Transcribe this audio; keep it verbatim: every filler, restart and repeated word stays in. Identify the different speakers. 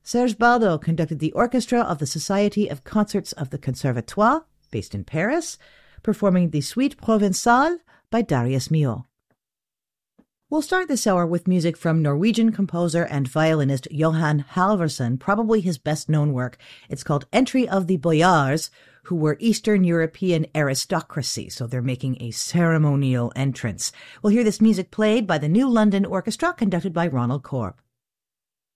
Speaker 1: Serge Baldot conducted the orchestra of the Society of Concerts of the Conservatoire, based in Paris, performing the Suite Provençale by Darius Milhaud. We'll start this hour with music from Norwegian composer and violinist Johan Halvorsen, probably his best-known work. It's called Entry of the Boyars, who were Eastern European aristocracy, so they're making a ceremonial entrance. We'll hear this music played by the New London Orchestra, conducted by Ronald Korb.